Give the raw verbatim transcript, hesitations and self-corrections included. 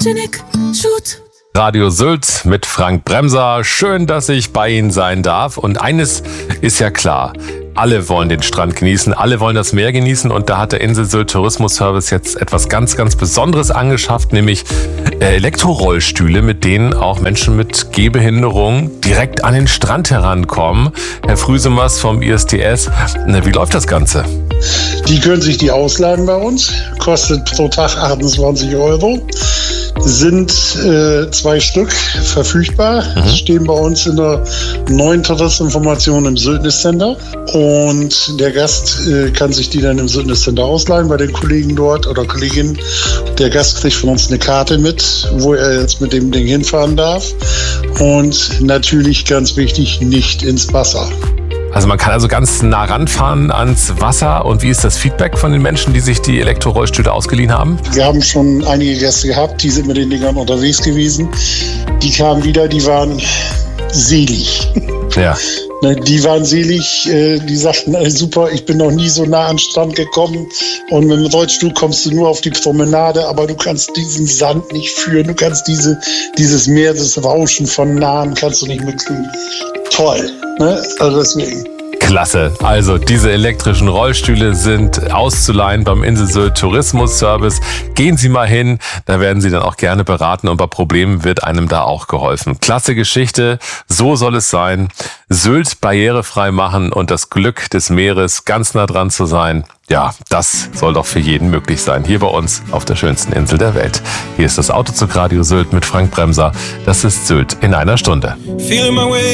Photogenic Shoot. Radio Sylt mit Frank Bremser. Schön, dass ich bei Ihnen sein darf. Und eines ist ja klar. Alle wollen den Strand genießen, alle wollen das Meer genießen und da hat der Insel Sylt Tourismus-Service jetzt etwas ganz, ganz Besonderes angeschafft, nämlich Elektrorollstühle, mit denen auch Menschen mit Gehbehinderung direkt an den Strand herankommen. Herr Früsemers vom I S T S, wie läuft das Ganze? Die können sich die ausleihen bei uns, kostet pro Tag achtundzwanzig Euro. Sind äh, zwei Stück verfügbar, mhm. stehen bei uns in der neuen Touristinformation im Syltnis Center und der Gast äh, kann sich die dann im Syltnis Center ausleihen bei den Kollegen dort oder Kolleginnen. Der Gast kriegt von uns eine Karte mit, wo er jetzt mit dem Ding hinfahren darf und natürlich ganz wichtig, nicht ins Wasser. Also man kann also ganz nah ranfahren ans Wasser. Und wie ist das Feedback von den Menschen, die sich die Elektrorollstühle ausgeliehen haben? Wir haben schon einige Gäste gehabt, die sind mit den Dingern unterwegs gewesen. Die kamen wieder, die waren selig. Ja. Die waren selig, die sagten, super, ich bin noch nie so nah an den Strand gekommen und mit dem Rollstuhl kommst du nur auf die Promenade, aber du kannst diesen Sand nicht führen, du kannst diese, dieses Meer, das Rauschen von Nahen kannst du nicht mitkriegen. Toll, ne? Also deswegen. Klasse. Also diese elektrischen Rollstühle sind auszuleihen beim Insel Sylt Tourismus Service. Gehen Sie mal hin, da werden Sie dann auch gerne beraten und bei Problemen wird einem da auch geholfen. Klasse Geschichte, so soll es sein. Sylt barrierefrei machen und das Glück des Meeres ganz nah dran zu sein. Ja, das soll doch für jeden möglich sein. Hier bei uns auf der schönsten Insel der Welt. Hier ist das Autozug Radio Sylt mit Frank Bremser. Das ist Sylt in einer Stunde.